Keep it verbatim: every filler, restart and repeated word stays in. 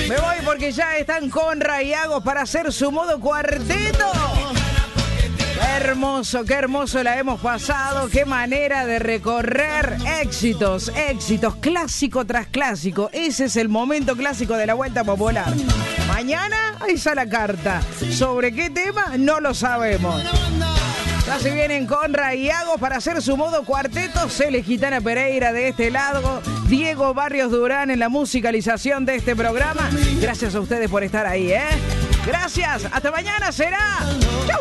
Me voy porque ya están Conra y Agos para hacer su modo cuarteto. Qué hermoso, qué hermoso la hemos pasado. Qué manera de recorrer éxitos, éxitos, clásico tras clásico. Ese es el momento clásico de la Vuelta Popular. Mañana ahí está la carta. ¿Sobre qué tema? No lo sabemos. Ya se vienen Conra y Agos para hacer su modo cuarteto. Cele Gitana Pereira de este lado. Diego Barrios Durán en la musicalización de este programa. Gracias a ustedes por estar ahí, ¿eh? Gracias. Hasta mañana será. ¡Chau!